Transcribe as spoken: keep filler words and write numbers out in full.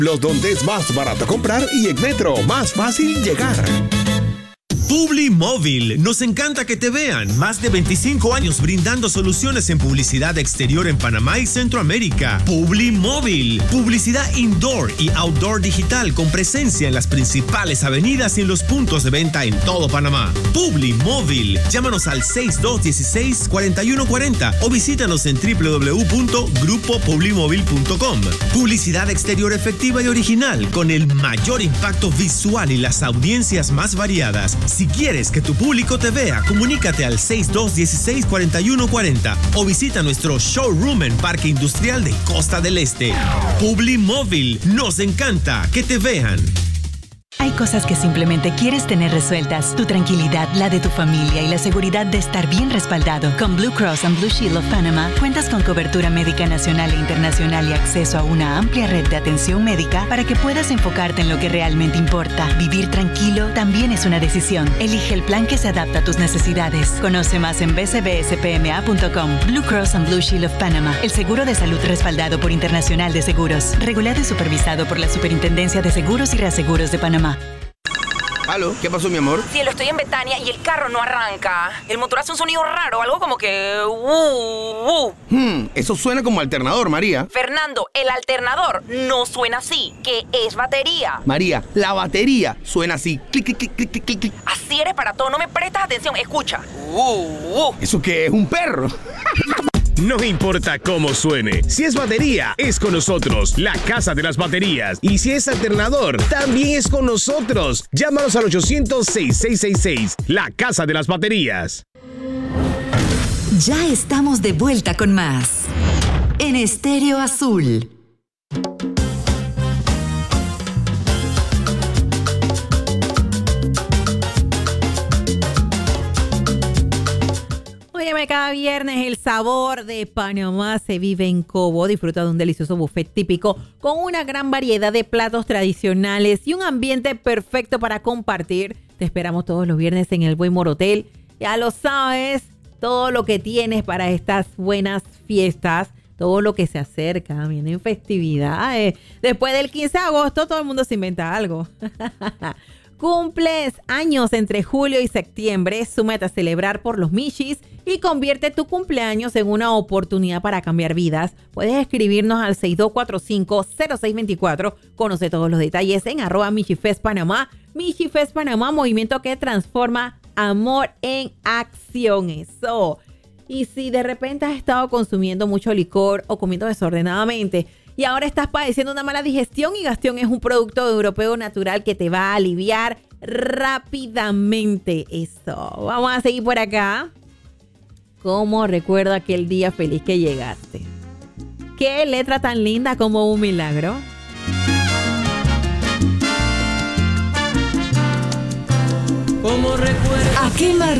los donde es más barato comprar y en Metro más fácil llegar. Publimóvil, nos encanta que te vean. Más de veinticinco años brindando soluciones en publicidad exterior en Panamá y Centroamérica. Publimóvil, publicidad indoor y outdoor digital con presencia en las principales avenidas y en los puntos de venta en todo Panamá. Publimóvil, llámanos al seis dos uno seis, cuatro uno cuatro cero o visítanos en doble u doble u doble u punto grupo publimóvil punto com. Publicidad exterior efectiva y original con el mayor impacto visual y las audiencias más variadas. Si quieres que tu público te vea, comunícate al seis dos uno seis, cuatro uno cuatro cero o visita nuestro showroom en Parque Industrial de Costa del Este. Publimóvil, nos encanta que te vean. Hay cosas que simplemente quieres tener resueltas. Tu tranquilidad, la de tu familia y la seguridad de estar bien respaldado. Con Blue Cross and Blue Shield of Panama, cuentas con cobertura médica nacional e internacional y acceso a una amplia red de atención médica para que puedas enfocarte en lo que realmente importa. Vivir tranquilo también es una decisión. Elige el plan que se adapta a tus necesidades. Conoce más en b c b s p m a punto com. Blue Cross and Blue Shield of Panama, el seguro de salud respaldado por Internacional de Seguros. Regulado y supervisado por la Superintendencia de Seguros y Reaseguros de Panamá. ¿Aló? ¿Qué pasó, mi amor? Cielo, estoy en Betania y el carro no arranca. El motor hace un sonido raro, algo como que... Uh, uh. Hmm, eso suena como alternador, María. Fernando, el alternador no suena así, que es batería. María, la batería suena así. Clic, clic, clic, clic, clic, clic. Así eres para todo, no me prestas atención. Escucha. Uh, uh. ¿Eso qué es? ¿Un perro? No importa cómo suene, si es batería, es con nosotros, la Casa de las Baterías. Y si es alternador, también es con nosotros. Llámanos al ochocientos, seis seis seis seis, la Casa de las Baterías. Ya estamos de vuelta con más en Estéreo Azul. Óyeme, cada viernes el sabor de Panamá se vive en Cobo. Disfruta de un delicioso buffet típico con una gran variedad de platos tradicionales y un ambiente perfecto para compartir. Te esperamos todos los viernes en el Buen Morotel. Ya lo sabes, todo lo que tienes para estas buenas fiestas, todo lo que se acerca, vienen festividades. Después del quince de agosto todo el mundo se inventa algo. Cumples años entre julio y septiembre, súmate a celebrar por los Michis y convierte tu cumpleaños en una oportunidad para cambiar vidas. Puedes escribirnos al seis dos cuatro cinco, cero seis dos cuatro. Conoce todos los detalles en arroba Michifest Panamá. Michifest Panamá, movimiento que transforma amor en acción. Eso. Y si de repente has estado consumiendo mucho licor o comiendo desordenadamente y ahora estás padeciendo una mala digestión, y Gastón es un producto europeo natural que te va a aliviar rápidamente. Eso. Vamos a seguir por acá. ¿Cómo recuerdo aquel día feliz que llegaste? Qué letra tan linda, como un milagro. ¿A qué más